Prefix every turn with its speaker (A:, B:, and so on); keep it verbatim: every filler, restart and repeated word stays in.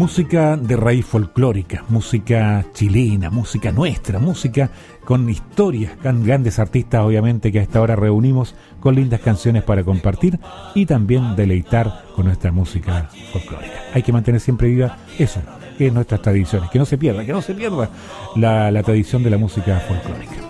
A: Música de raíz folclórica, música chilena, música nuestra, música con historias, con grandes artistas obviamente que a esta hora reunimos con lindas canciones para compartir y también deleitar con nuestra música folclórica. Hay que mantener siempre viva eso, que es nuestras tradiciones, que no se pierda, que no se pierda la, la tradición de la música folclórica.